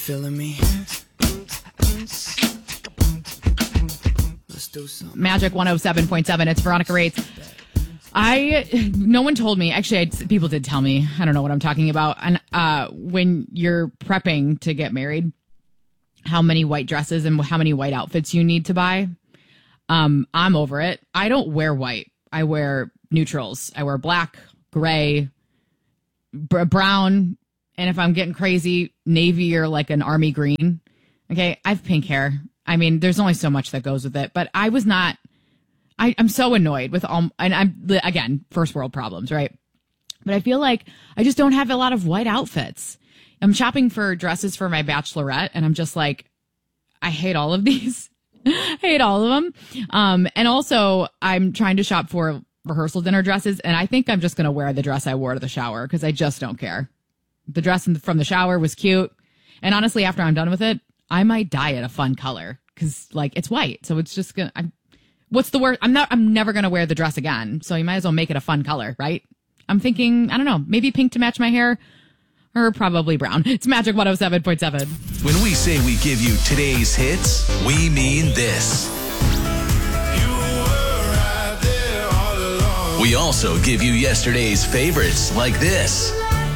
feeling me? Let's do something. Magic 107.7. It's Veronica Rates. No one told me. Actually, people did tell me. I don't know what I'm talking about. And when you're prepping to get married, how many white dresses and how many white outfits you need to buy. I'm over it. I don't wear white. I wear neutrals. I wear black, gray, brown, and if I'm getting crazy, navy or like an army green. Okay, I have pink hair. I mean, there's only so much that goes with it. But I'm so annoyed with all, and I'm, again, first world problems, right? But I feel like I just don't have a lot of white outfits. I'm shopping for dresses for my bachelorette, and I'm just like, I hate all of these. I hate all of them. And also, I'm trying to shop for rehearsal dinner dresses, and I think I'm just going to wear the dress I wore to the shower because I just don't care. The dress from the shower was cute. And honestly, after I'm done with it, I might dye it a fun color because, like, it's white. So it's just going to, what's the word? I'm never going to wear the dress again. So you might as well make it a fun color, right? I'm thinking, I don't know, maybe pink to match my hair. Or probably brown. It's Magic 107.7. When we say we give you today's hits, we mean this. Right there all along. We also give you yesterday's favorites like this.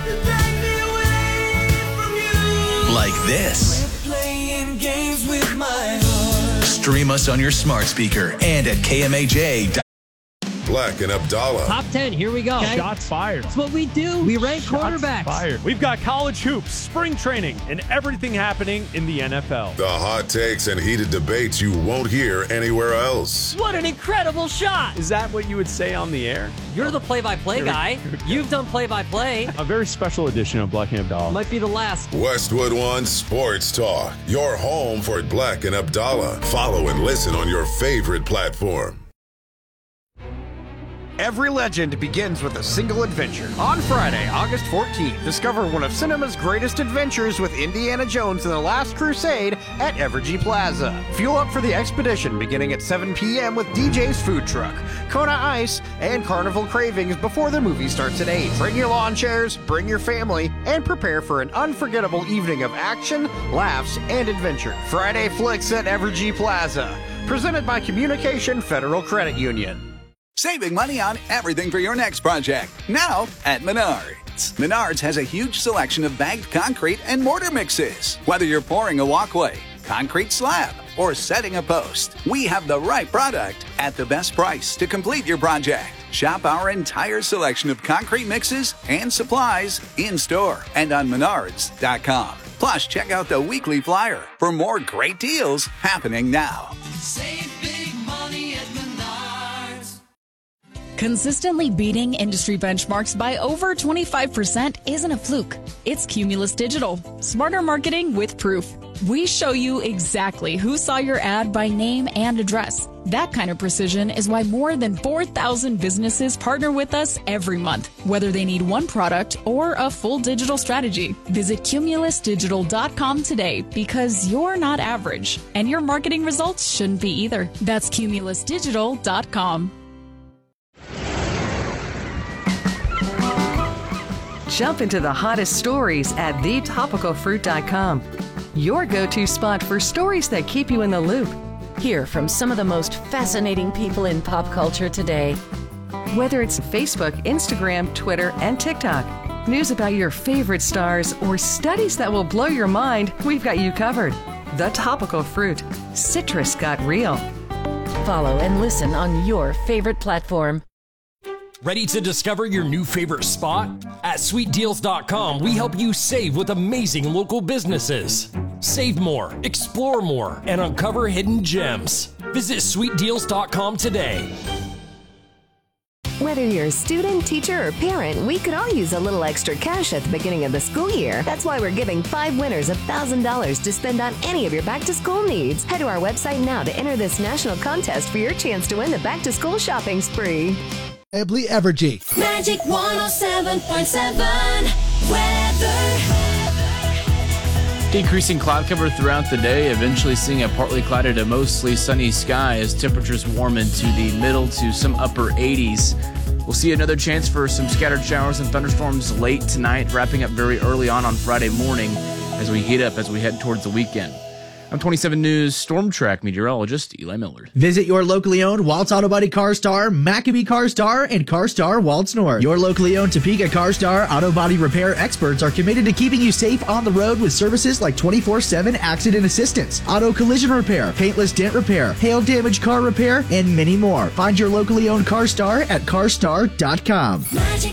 Like this. We're playing games with my heart. Stream us on your smart speaker and at KMAJ. Black and Abdallah. Top 10, here we go. Shots fired. That's what we do. We rank quarterbacks. Fired. We've got college hoops, spring training, and everything happening in the NFL. The hot takes and heated debates you won't hear anywhere else. What an incredible shot. Is that what you would say on the air? You're the play-by-play guy. You've done play-by-play. A very special edition of Black and Abdallah. Might be the last. Westwood One Sports Talk. Your home for Black and Abdallah. Follow and listen on your favorite platform. Every legend begins with a single adventure. On Friday, August 14th, discover one of cinema's greatest adventures with Indiana Jones and the Last Crusade at Evergy Plaza. Fuel up for the expedition beginning at 7 p.m. with DJ's Food Truck, Kona Ice, and Carnival Cravings before the movie starts at 8. Bring your lawn chairs, bring your family, and prepare for an unforgettable evening of action, laughs, and adventure. Friday Flicks at Evergy Plaza. Presented by Communication Federal Credit Union. Saving money on everything for your next project. Now at Menards. Menards has a huge selection of bagged concrete and mortar mixes. Whether you're pouring a walkway, concrete slab, or setting a post, we have the right product at the best price to complete your project. Shop our entire selection of concrete mixes and supplies in-store and on Menards.com. Plus, check out the weekly flyer for more great deals happening now. Save big money at Menards. Consistently beating industry benchmarks by over 25% isn't a fluke. It's Cumulus Digital. Smarter marketing with proof. We show you exactly who saw your ad by name and address. That kind of precision is why more than 4,000 businesses partner with us every month, whether they need one product or a full digital strategy. Visit cumulusdigital.com today because you're not average, and your marketing results shouldn't be either. That's cumulusdigital.com. Jump into the hottest stories at thetopicalfruit.com. Your go-to spot for stories that keep you in the loop. Hear from some of the most fascinating people in pop culture today. Whether it's Facebook, Instagram, Twitter, and TikTok, news about your favorite stars, or studies that will blow your mind, we've got you covered. The Topical Fruit. Citrus got real. Follow and listen on your favorite platform. Ready to discover your new favorite spot? At sweetdeals.com, we help you save with amazing local businesses. Save more, explore more, and uncover hidden gems. Visit sweetdeals.com today. Whether you're a student, teacher, or parent, we could all use a little extra cash at the beginning of the school year. That's why we're giving 5 winners $1,000 to spend on any of your back-to-school needs. Head to our website now to enter this national contest for your chance to win the back-to-school shopping spree. Ebley Evergy. Magic 107.7 weather. Decreasing cloud cover throughout the day, eventually seeing a partly clouded to mostly sunny sky as temperatures warm into the middle to some upper 80s. We'll see another chance for some scattered showers and thunderstorms late tonight, wrapping up very early on Friday morning. as we head towards the weekend. I'm 27 News Storm Track meteorologist Eli Miller. Visit your locally owned Waltz Auto Body CarStar, Maccabee CarStar, and CarStar Waltz North. Your locally owned Topeka CarStar Auto Body Repair experts are committed to keeping you safe on the road with services like 24/7 accident assistance, auto collision repair, paintless dent repair, hail damage car repair, and many more. Find your locally owned CarStar at carstar.com.